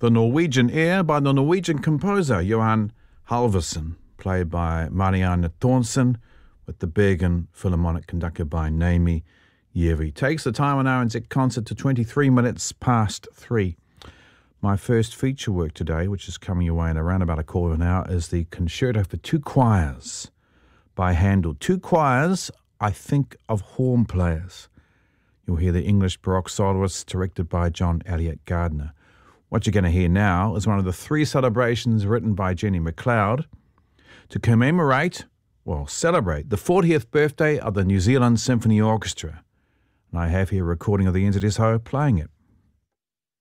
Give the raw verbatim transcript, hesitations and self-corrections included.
The Norwegian Air by the Norwegian composer Johan Halvorsen, played by Marianne Thornson, with the Bergen Philharmonic conducted by Naomi Yevi. Takes the time on our concert to twenty-three minutes past three. My first feature work today, which is coming your way in around about a quarter of an hour, is the Concerto for Two Choirs by Handel. Two choirs, I think of horn players. You'll hear the English Baroque soloists directed by John Elliott Gardner. What you're going to hear now is one of the three celebrations written by Jenny MacLeod to commemorate, well, celebrate the fortieth birthday of the New Zealand Symphony Orchestra. And I have here a recording of the N Z S O playing it.